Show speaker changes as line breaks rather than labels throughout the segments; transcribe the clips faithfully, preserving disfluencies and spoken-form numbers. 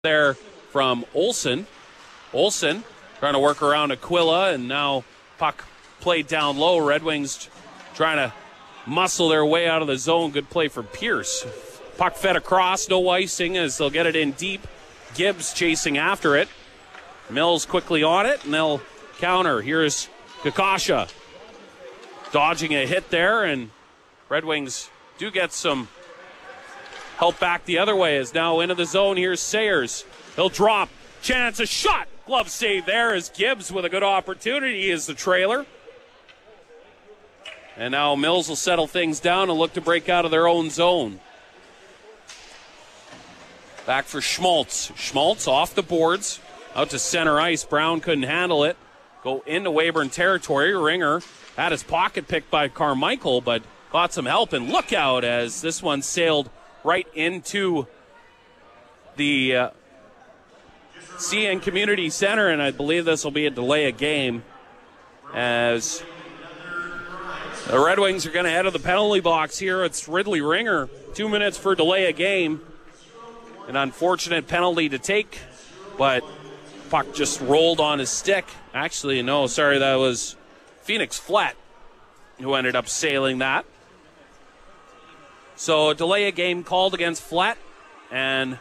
there from Olsen. Olsen trying to work around Aquila, and now puck played down low. Red Wings trying to muscle their way out of the zone. Good play from Pierce. Puck fed across, no icing as they'll get it in deep. Gibbs chasing after it. Mills quickly on it, and they'll counter. Here's Kakasha dodging a hit there, and Red Wings do get some help back the other way. Is now into the zone. Here's Sayers. He'll drop. Chance, a shot. Glove save there as Gibbs with a good opportunity is the trailer. And now Mills will settle things down and look to break out of their own zone. Back for Schmaltz. Schmaltz off the boards. Out to center ice. Brown couldn't handle it. Go into Weyburn territory. Ringer had his pocket picked by Carmichael, but got some help. And look out as this one sailed right into the uh, C N Community Center, and I believe this will be a delay of game as the Red Wings are going to head to the penalty box here. It's Ridley Ringer. Two minutes for delay of game. An unfortunate penalty to take, but puck just rolled on his stick. Actually, no, sorry, that was Phoenix Flett who ended up sailing that. So a delay of game called against Flett, and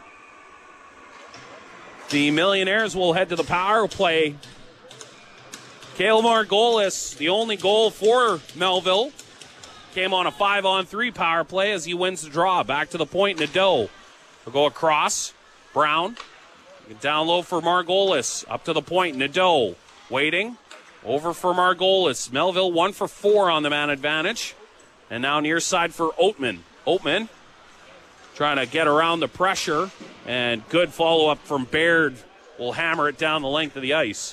the Millionaires will head to the power play. Cale Margolis, the only goal for Melville, came on a five-on-three power play as he wins the draw. Back to the point, Nadeau will go across. Brown, down low for Margolis. Up to the point, Nadeau waiting. Over for Margolis. Melville one for four on the man advantage. And now near side for Oatman. Oatman trying to get around the pressure, and good follow-up from Baird will hammer it down the length of the ice.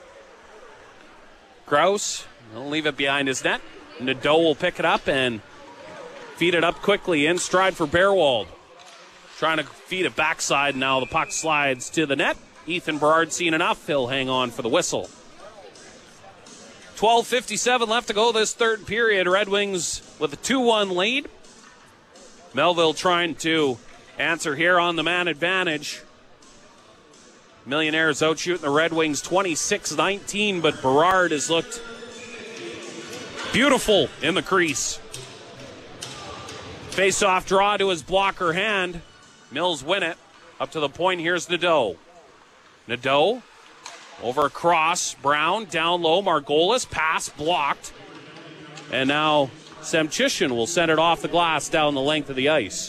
Kraus will leave it behind his net. Nadeau will pick it up and feed it up quickly in stride for Bearwald. Trying to feed it backside, now the puck slides to the net. Ethan Berard seen enough, he'll hang on for the whistle. twelve fifty-seven left to go this third period. Red Wings with a two one lead. Melville trying to answer here on the man advantage. Millionaires out shooting the Red Wings twenty-six nineteen, but Berard has looked beautiful in the crease. Face-off draw to his blocker hand. Mills win it. Up to the point, here's Nadeau. Nadeau over across. Brown down low. Margolis pass blocked. And now Semchishin will send it off the glass down the length of the ice.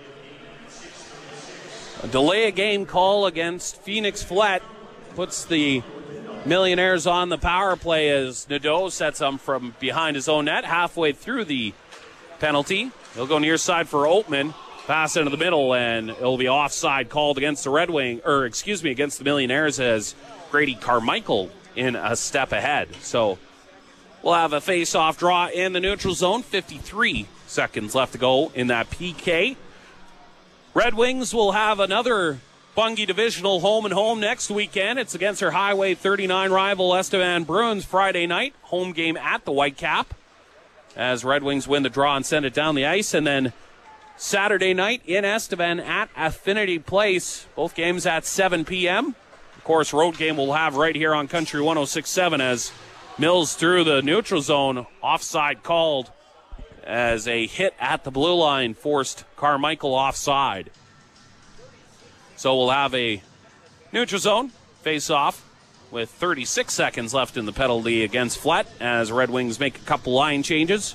A delay of game call against Phoenix Flett puts the Millionaires on the power play as Nadeau sets them from behind his own net halfway through the penalty. He'll go near side for Oatman. Pass into the middle, and it'll be offside called against the Red Wing, or excuse me, against the Millionaires as Grady Carmichael in a step ahead. So we'll have a face-off draw in the neutral zone. fifty-three seconds left to go in that P K. Red Wings will have another Bungie Divisional home and home next weekend. It's against their Highway thirty-nine rival Estevan Bruins Friday night. Home game at the Whitecap as Red Wings win the draw and send it down the ice. And then Saturday night in Estevan at Affinity Place. Both games at seven p.m. Of course, road game we'll have right here on Country one oh six point seven as Mills through the neutral zone. Offside called as a hit at the blue line forced Carmichael offside. So we'll have a neutral zone face-off with thirty-six seconds left in the penalty against Flett as Red Wings make a couple line changes.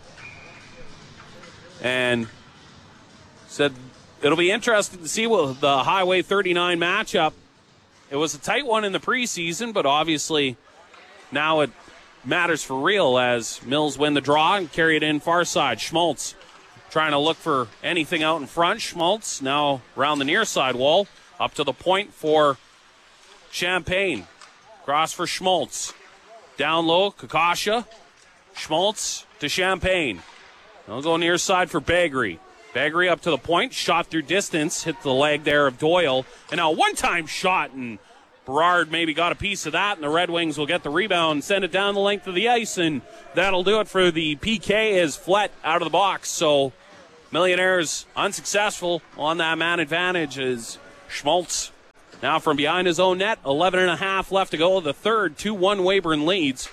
And said it'll be interesting to see what the Highway thirty-nine matchup. It was a tight one in the preseason, but obviously now it matters for real as Mills win the draw and carry it in far side. Schmaltz trying to look for anything out in front. Schmaltz now around the near side wall. Up to the point for Champagne. Cross for Schmaltz. Down low, Kakasha. Schmaltz to Champagne. They'll go near side for Baggery. Baggery up to the point. Shot through distance. Hit the leg there of Doyle. And now a one-time shot, and Berard maybe got a piece of that, and the Red Wings will get the rebound and send it down the length of the ice, and that'll do it for the P K as Flett out of the box. So Millionaires unsuccessful on that man advantage as Schmaltz Now from behind his own net, eleven and a half left to go. The third, two one Weyburn leads.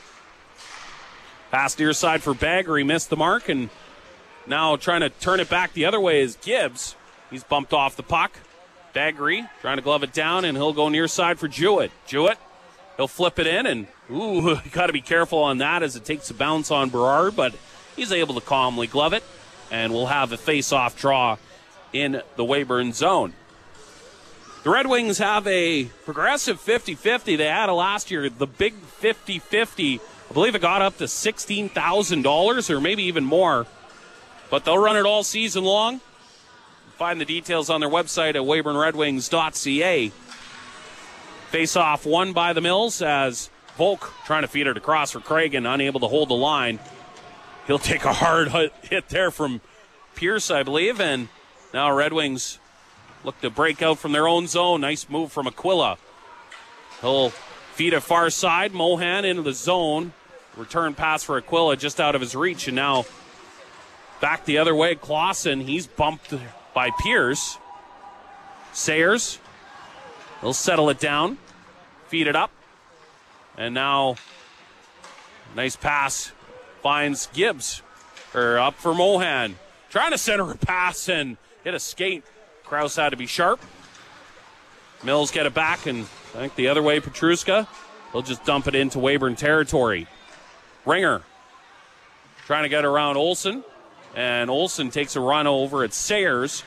Pass near side for Bagger. He missed the mark, and now trying to turn it back the other way is Gibbs. He's bumped off the puck. Baggery trying to glove it down, and he'll go near side for Jewett. Jewett, he'll flip it in, and ooh, you got to be careful on that as it takes a bounce on Berard, but he's able to calmly glove it, and we'll have a face-off draw in the Weyburn zone. The Red Wings have a progressive fifty-fifty. They had it last year, the big fifty-fifty. I believe it got up to sixteen thousand dollars or maybe even more. But they'll run it all season long. Find the details on their website at weyburn red wings dot c a. Face-off won by the Mills as Volk trying to feed it across for Cragen, unable to hold the line. He'll take a hard hit there from Pierce, I believe, and now Red Wings look to break out from their own zone. Nice move from Aquila. He'll feed it far side. Mohan into the zone. Return pass for Aquila just out of his reach. And now back the other way. Clausen, he's bumped by Pierce. Sayers, he'll settle it down. Feed it up. And now nice pass. Finds Gibbs. Or up for Mohan. Trying to center a pass and hit a skate. Krause had to be sharp. Mills get it back, and I think the other way, Petruska. He'll just dump it into Weyburn territory. Ringer trying to get around Olsen, and Olsen takes a run over at Sayers.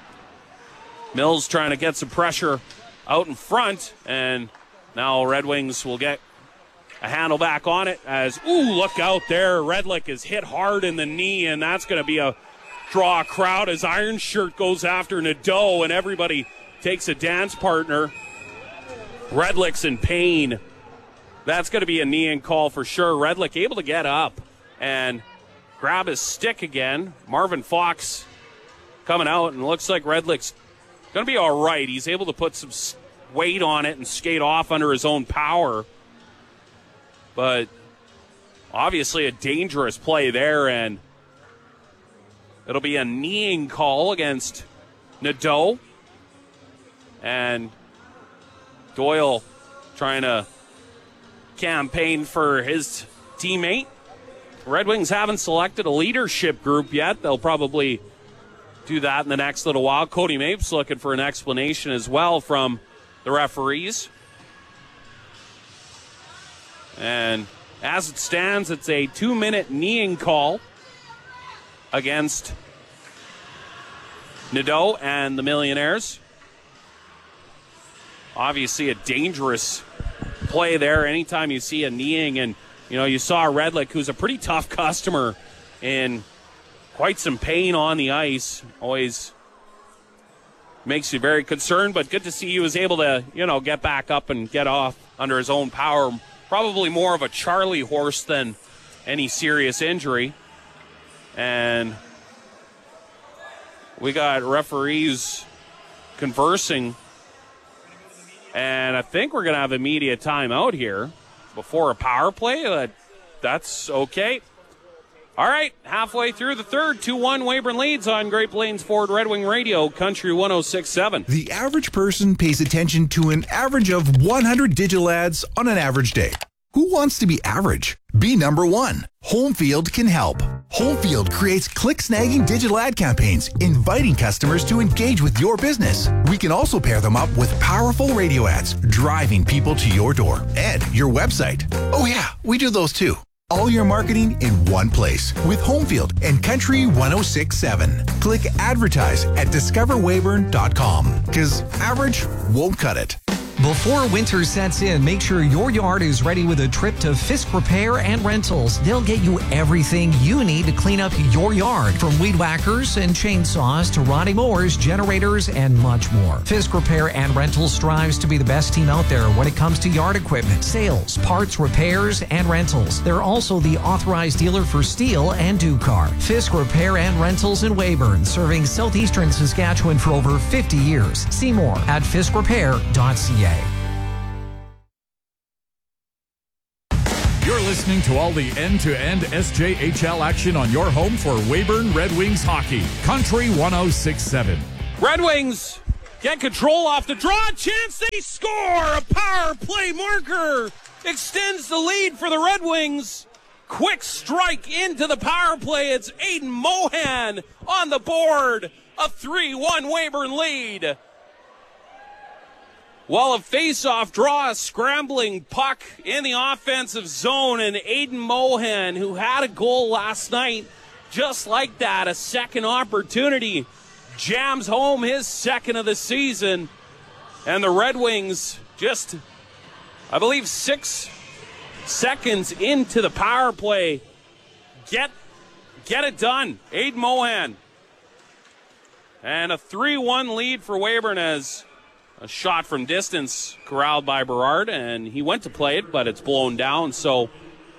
Mills trying to get some pressure out in front, and now Red Wings will get a handle back on it as, ooh, look out there. Redlick is hit hard in the knee, and that's going to be a draw a crowd as Iron Shirt goes after Nadeau, and everybody takes a dance partner. Redlick's in pain. That's going to be a knee-in call for sure. Redlick able to get up and grab his stick again. Marvin Fox coming out, and looks like Redlick's going to be all right. He's able to put some weight on it and skate off under his own power. But obviously a dangerous play there, and it'll be a kneeing call against Nadeau. And Doyle trying to campaign for his teammate. Red Wings haven't selected a leadership group yet. They'll probably do that in the next little while. Cody Mapes looking for an explanation as well from the referees. And as it stands, it's a two-minute kneeing call against Nadeau and the Millionaires. Obviously a dangerous play there anytime you see a kneeing. And, you know, you saw Redlick, who's a pretty tough customer, in quite some pain on the ice. Always makes you very concerned, but good to see he was able to, you know, get back up and get off under his own power. Probably more of a Charlie horse than any serious injury. And we got referees conversing, and I think we're going to have immediate timeout here before a power play. Uh, that's okay. All right, halfway through the third, two one Weyburn leads on Great Plains Ford Red Wing Radio, Country one oh six point seven.
The average person pays attention to an average of one hundred digital ads on an average day. Who wants to be average? Be number one. Homefield can help. Homefield creates click-snagging digital ad campaigns, inviting customers to engage with your business. We can also pair them up with powerful radio ads, driving people to your door and your website. Oh yeah, we do those too. All your marketing in one place with Homefield and Country one oh six point seven. Click advertise at discover weyburn dot com, because average won't cut it.
Before winter sets in, make sure your yard is ready with a trip to Fisk Repair and Rentals. They'll get you everything you need to clean up your yard, from weed whackers and chainsaws to riding mowers, generators, and much more. Fisk Repair and Rentals strives to be the best team out there when it comes to yard equipment, sales, parts, repairs, and rentals. They're also the authorized dealer for Steel and Ducar. Fisk Repair and Rentals in Weyburn, serving southeastern Saskatchewan for over fifty years. See more at fisk repair dot c a.
You're listening to all the end-to-end S J H L action on your home for Weyburn Red Wings hockey. Country one oh six point seven.
Red Wings get control off the draw. Chance they score. A power play marker extends the lead for the Red Wings. Quick strike into the power play. It's Aiden Mohan on the board. A three one Weyburn lead. Well, a face-off draw, a scrambling puck in the offensive zone, and Aiden Mohan, who had a goal last night, just like that, a second opportunity, jams home his second of the season, and the Red Wings just, I believe, six seconds into the power play, get, get it done. Aiden Mohan. And a three one lead for Weyburn as a shot from distance corralled by Berard, and he went to play it, but it's blown down. So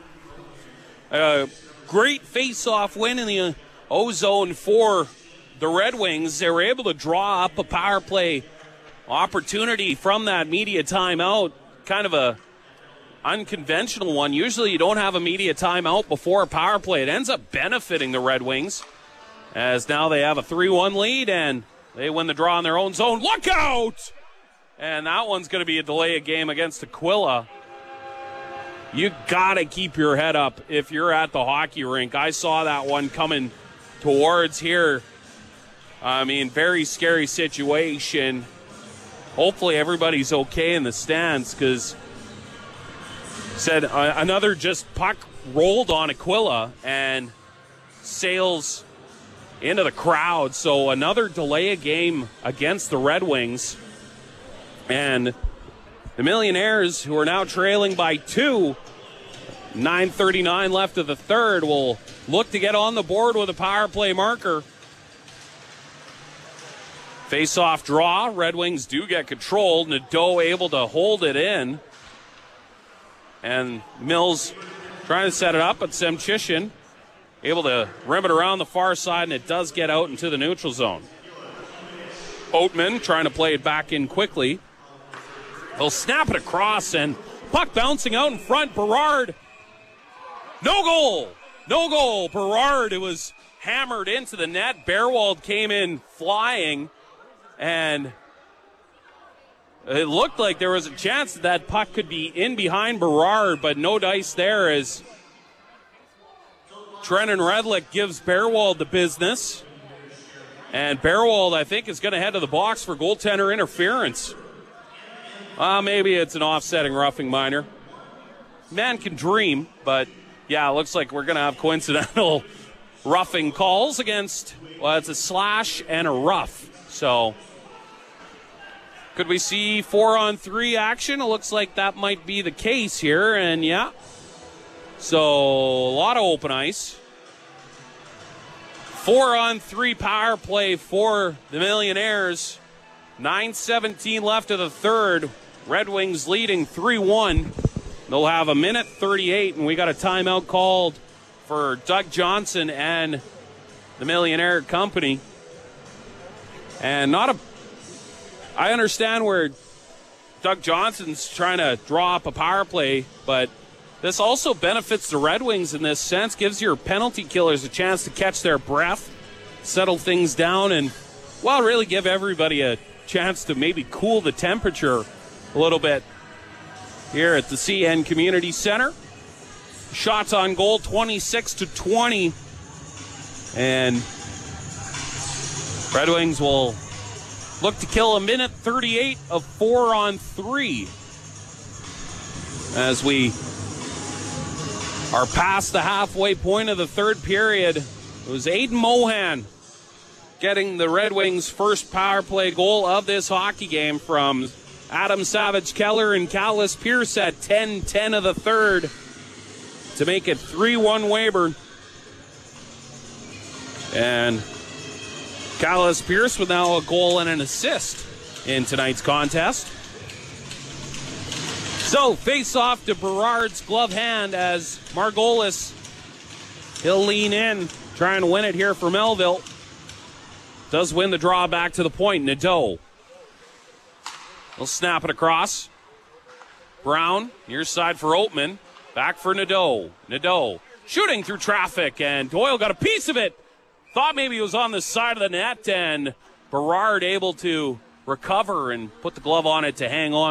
a great face-off win in the O-zone for the Red Wings. They were able to draw up a power play opportunity from that media timeout, kind of a unconventional one. Usually you don't have a media timeout before a power play. It ends up benefiting the Red Wings, as now they have a three one lead, and they win the draw in their own zone. Look out! And that one's going to be a delay of game against Aquila. You got to keep your head up if you're at the hockey rink. I saw that one coming towards here. I mean, very scary situation. Hopefully everybody's okay in the stands, because said uh, another just puck rolled on Aquila and sails into the crowd. So another delay of game against the Red Wings. And the Millionaires, who are now trailing by two, nine thirty-nine left of the third, will look to get on the board with a power play marker. Face-off draw. Red Wings do get control. Nadeau able to hold it in. And Mills trying to set it up, but Semchishin able to rim it around the far side, and it does get out into the neutral zone. Oatman trying to play it back in quickly. He'll snap it across, and puck bouncing out in front. Berard. No goal. No goal. Berard, it was hammered into the net. Bearwald came in flying, and it looked like there was a chance that, that puck could be in behind Berard, but no dice there as Trenton Redlick gives Bearwald the business. And Bearwald, I think, is going to head to the box for goaltender interference. Uh, maybe it's an offsetting roughing minor. Man can dream, but yeah, it looks like we're going to have coincidental roughing calls against, well, it's a slash and a rough. So could we see four on three action? It looks like that might be the case here, and yeah. So a lot of open ice. Four on three power play for the Millionaires. nine seventeen left of the third. Red Wings leading three one. They'll have a minute thirty-eight, and we got a timeout called for Doug Johnson and the Millionaire Company. And not a... I understand where Doug Johnson's trying to draw up a power play, but this also benefits the Red Wings in this sense, gives your penalty killers a chance to catch their breath, settle things down, and, well, really give everybody a chance to maybe cool the temperature a little bit here at the C N Community Center. Shots on goal, twenty-six to twenty. And Red Wings will look to kill a minute thirty-eight of four on three as we are past the halfway point of the third period. It was Aiden Mohan getting the Red Wings' first power play goal of this hockey game from Adam Savage-Keller and Callis Pierce at ten ten of the third to make it three one Weyburn. And Callis Pierce with now a goal and an assist in tonight's contest. So, face off to Berard's glove hand as Margolis, he'll lean in, trying to win it here for Melville. Does win the draw back to the point. Nadeau. He'll snap it across. Brown, near side for Oatman. Back for Nadeau. Nadeau shooting through traffic, and Doyle got a piece of it. Thought maybe he was on the side of the net, and Berard able to recover and put the glove on it to hang on.